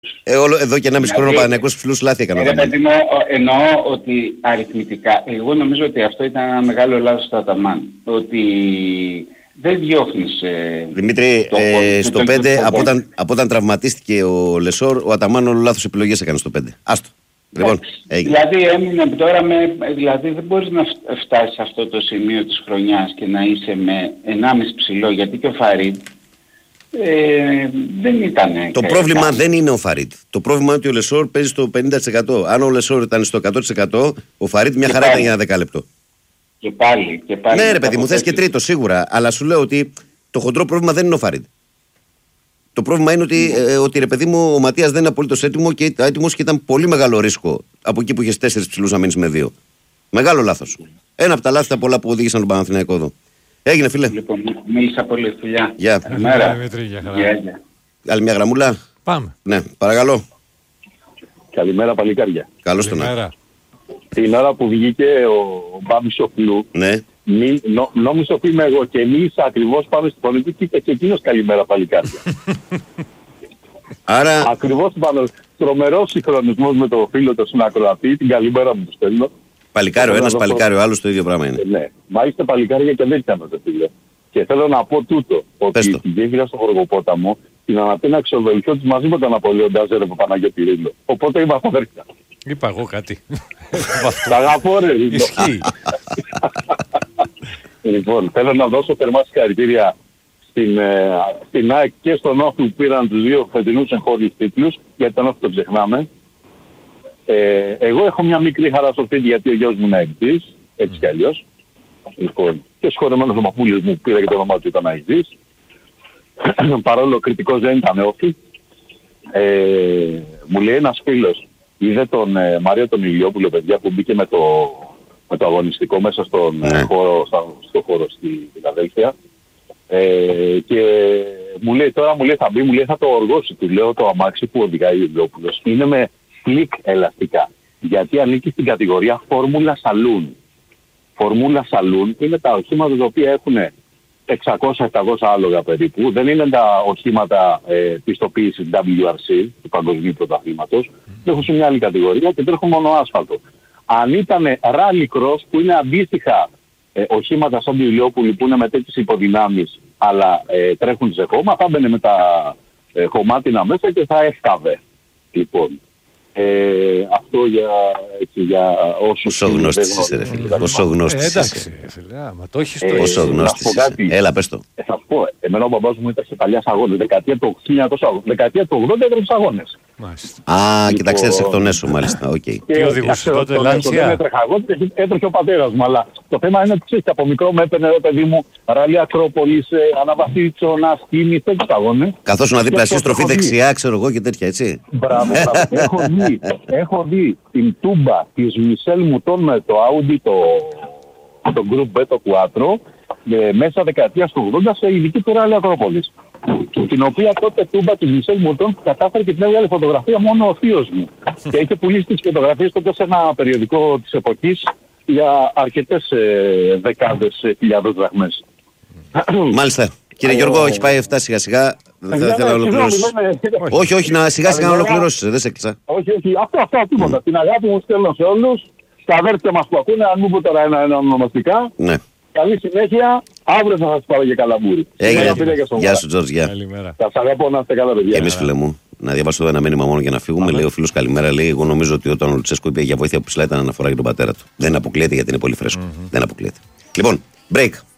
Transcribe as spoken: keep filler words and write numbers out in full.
Ε, όλο, εδώ και ένα μισό χρόνο Παναθηναϊκός ψηλούς λάθη έκανε. Ε, παιδί μου, εννοώ ότι αριθμητικά, εγώ νομίζω ότι αυτό ήταν ένα μεγάλο λάθος στο Αταμάν. Ότι δεν διώχνεις... Ε, Δημήτρη, το, ε, το, στο το, πέντε, το, από, όταν, από όταν τραυματίστηκε ο Λεσόρ, ο Αταμάν όλο λάθος επιλογές έκανε στο πέντε. Άστο. Λοιπόν, δηλαδή έμεινε τώρα με, δηλαδή δεν μπορείς να φτάσεις σε αυτό το σημείο της χρονιάς και να είσαι με ενάμιση ψηλό, γιατί και ο Φαρίντ ε, δεν ήταν... Το πρόβλημα κάτι. Δεν είναι ο Φαρίντ. Το πρόβλημα είναι ότι ο Λεσόρ παίζει στο πενήντα τοις εκατό. Αν ο Λεσόρ ήταν στο εκατό τοις εκατό, ο Φαρίντ μια και χαρά πάλι. Ήταν για ένα δεκάλεπτο. Και πάλι, και πάλι. Ναι ρε παιδί μου, θες και τρίτο σίγουρα, αλλά σου λέω ότι το χοντρό πρόβλημα δεν είναι ο Φαρίντ. Το πρόβλημα είναι ότι, ε, ότι ρε παιδί μου, ο Ματίας δεν είναι απολύτως έτοιμο και, έτοιμος και ήταν πολύ μεγάλο ρίσκο από εκεί που είχες τέσσερις ψηλούς να μείνεις με δύο. Μεγάλο λάθος. Ένα από τα λάθη τα πολλά που οδήγησαν τον Παναθηναϊκό εδώ. Έγινε φίλε. Λοιπόν, μίλησα πολύ, φιλιά. Γεια. Καλημέρα. Άλλη μια γραμμούλα. Πάμε. Ναι, παρακαλώ. Καλημέρα παλικάρια. Καλώς τον άκουσα. Την ώρα που βγήκε ο Μπάμις ο Φλου, ναι. Μη, νο, νόμιζα ότι είμαι εγώ και μίλησα ακριβώς πάνω στην φωνή του και είπε και εκείνος καλημέρα παλικάρια. Άρα... Ακριβώς πάνω, τρομερός συγχρονισμός με το φίλο του στον ακροατή, την καλημέρα μου του στέλνω. Παλικάριο, ένας παλικάριο, το... άλλος το ίδιο πράγμα είναι. Ναι, μα είστε παλικάρια και δεν ήταν το φίλε. Και θέλω να πω τούτο, ότι την γέφυρα στο Γοργοπόταμο την αναπίναξε ο Βελχιώτης μαζί με τον Απολέον Ντάζερ από Παναγιώτη Ρίλο. Οπότε είμαστε αδέρφια. Είπα εγώ κάτι. Τα αγαπώ ρε Ρίλο. Ισχύει. Λοιπόν, θέλω να δώσω θερμά συγχαρητήρια στην, ε, στην ΑΕΚ και στον Όφη που πήραν τους δύο φετινούς εγχώριους τίτλους, γιατί τον Όφη το ξεχνάμε. Ε, εγώ έχω μια μικρή χαρά στο σπίτι γιατί ο γιος μου είναι αεκτής, έτσι κι αλλιώς. Λοιπόν, και συγχωρεμένος ο Μαπούλης μου πήρα και το όνομά του ήταν αεκτής. Παρόλο κριτικός δεν ήταν Όφη. Ε, μου λέει ένας φίλος, είδε τον ε, Μάριο τον Ηλιόπουλο, παιδιά, που μπήκε με το... με το αγωνιστικό μέσα στον ναι. χώρο, στο χώρο στη Φιλαδέλφια. Ε, και μου λέει, τώρα μου λέει θα μπει, μου λέει θα το οργώσει. Του λέω το αμάξι που οδηγάει ο Ηλιόπουλος είναι με φλικ ελαστικά. Γιατί ανήκει στην κατηγορία Φόρμουλα Saloon. Φόρμουλα Saloon είναι τα οχήματα τα οποία έχουν εξακόσια επτακόσια άλογα περίπου. Δεν είναι τα οχήματα ε, πιστοποίησης ντάμπλιου αρ σι του Παγκοσμίου Πρωταθλήματος. Mm. Έχουν σε μια άλλη κατηγορία και τρέχουν μόνο άσφαλτο. Αν ήταν rally cross που είναι αντίστοιχα ε, οχήματα σαν του Ηλιόπουλου που είναι με τέτοιες υποδυνάμεις αλλά ε, τρέχουν σε χώμα, θα μπαινε με τα ε, χωμάτινα μέσα και θα έφκαβε. Λοιπόν, ε, αυτό για, έτσι, για όσους... Πόσο γνώστης είσαι ρε φίλε, πόσο γνώστης είσαι. Εντάξει φίλε, άμα το έχεις το... Πόσο γνώστης είσαι. Έλα πες το. Θα σου πω, εμένα ο μπαμπάς μου ήταν σε παλιάς αγώνες, δεκαετία του ογδόντα έτρεξε αγώνες. Α, και τα ξέρεις εκ των έσω μάλιστα, οκ. Τι οδηγούσε τότε, Λάνσια? Δεν έτρεχα εγώ, έτρεχε ο πατέρας μου, αλλά το θέμα είναι ότι ξέρεις, από μικρό με έπαιρνε, παιδί μου, ραλί Ακρόπολης, Αναβαθίτσονα, Σκήνη, τέτοιους αγώνες. Καθώς να δίπλα στροφή δεξιά, ξέρω εγώ και τέτοια, έτσι. Μπράβο, έχω δει, έχω δει την τούμπα της Μισελ Μουτών με το Audi, το, το Group B, το Quattro, μέσα δεκαετίας του ογδόντα σε ειδική του ραλί Ακρόπολης. Την οποία τότε τούμπα της Μισελ Μουτών κατάφερε και την έβγαλε φωτογραφία μόνο ο θείος μου. Και είχε πουλήσει τις φωτογραφίες τότε σε ένα περιοδικό της εποχής για αρκετές ε, δεκάδες ε, χιλιάδες δραχμές. Μάλιστα. Κύριε Γιώργο, έχει πάει εφτά σιγά σιγά. Δεν θα ήθελα να ολοκληρώσεις. Όχι, όχι, να σιγά σιγά να ολοκληρώσεις. Δεν σε έκλεισα. Όχι, όχι. Αυτό, αυτό, τίποτα. Την αγάπη μου στέλνω σε όλους. Στα αδέρφια μας που ακούνε, αν μου πω τώρα ένα-ένα ονομαστικά. Ναι. Καλή συνέχεια. Αύριο θα σας πάρω και καλαμπούρι. Έγινε. Γεια σου Τζορτζ, γεια. Σας αγαπώ, να είστε καλά παιδιά. Εμείς φίλε μου, να διαβάσω εδώ ένα μήνυμα μόνο για να φύγουμε. Λέει ο φίλος καλημέρα, λέει: εγώ νομίζω ότι όταν ο Λουτσέσκο είπε για βοήθεια που ψηλά ήταν αναφορά για τον πατέρα του. Δεν αποκλείεται γιατί είναι πολύ φρέσκο. Δεν αποκλείεται. Λοιπόν, break.